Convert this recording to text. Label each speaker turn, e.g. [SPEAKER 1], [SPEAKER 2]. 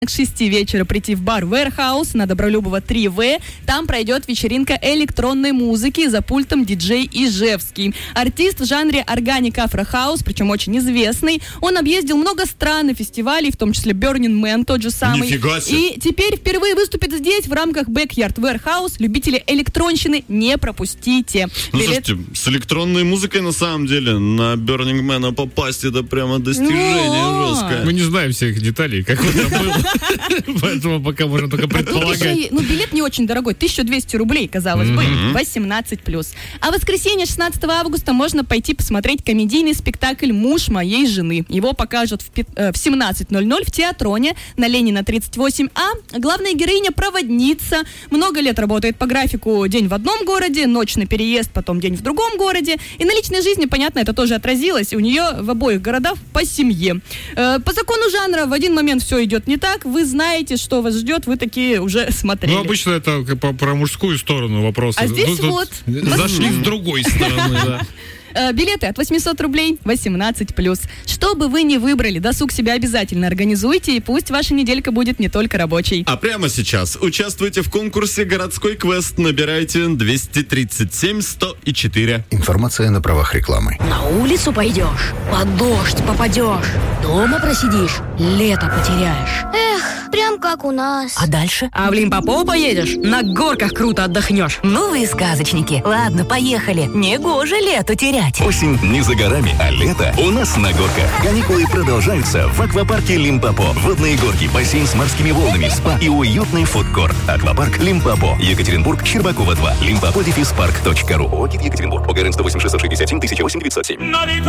[SPEAKER 1] к 6 вечера прийти в бар Warehouse на Добролюбова 3В. Там пройдет вечеринка электронной музыки за пультом диджей Ижевский. Артист в жанре органик афрохаус, причем очень известный. Он объездил много стран и фестивалей, в том числе Burning Man, тот же самый.
[SPEAKER 2] Нифига себе.
[SPEAKER 1] И теперь впервые выступит здесь в рамках Backyard Warehouse. Любители электронщины не пропустите.
[SPEAKER 2] Слушайте, с электронной музыкой на самом деле на Burning Man попасть — это прямо достижение жесткое.
[SPEAKER 3] Мы не знаем всех деталей, как это было. Поэтому пока можно только предполагать.
[SPEAKER 1] Билет не очень дорогой, 1200 рублей, казалось бы, 18+. А в воскресенье 16 августа можно пойти посмотреть комедийный спектакль «Муж моей жены». Его покажут в 17:00 в Театроне на Ленина 38А. Главная героиня — проводница. Много лет работает по графику: день в одном городе, ночь на переезд, потом день в другом городе. И на личной жизни, понятно, это тоже отразилось. У нее в обоих городах по семье. По закону жанра в один момент все идет не так. Вы знаете, что вас ждет, вы такие уже смотрели.
[SPEAKER 3] Ну, обычно это про мужскую сторону вопросы.
[SPEAKER 1] А здесь вот.
[SPEAKER 3] Зашли с другой стороны, да.
[SPEAKER 1] Билеты от 800 рублей, 18+. Что бы вы ни выбрали, досуг себя обязательно организуйте, и пусть ваша неделька будет не только рабочей.
[SPEAKER 2] А прямо сейчас участвуйте в конкурсе «Городской квест». Набирайте 237-104.
[SPEAKER 4] Информация на правах рекламы.
[SPEAKER 5] На улицу пойдешь, под дождь попадешь, дома просидишь, лето потеряешь.
[SPEAKER 6] Эх, прям как у нас.
[SPEAKER 5] А дальше? А в Лимпопо поедешь, на горках круто отдохнешь. Ну вы сказочники. Ладно, поехали. Негоже лето терять.
[SPEAKER 7] Осень не за горами, а лето у нас на горках. Каникулы продолжаются в аквапарке Лимпопо. Водные горки, бассейн с морскими волнами, спа и уютный фудкорт. Аквапарк Лимпопо. Екатеринбург, Щербакова 2. Limpopo-park.ru. Екатеринбург. ОГРН 108 667 1008 907.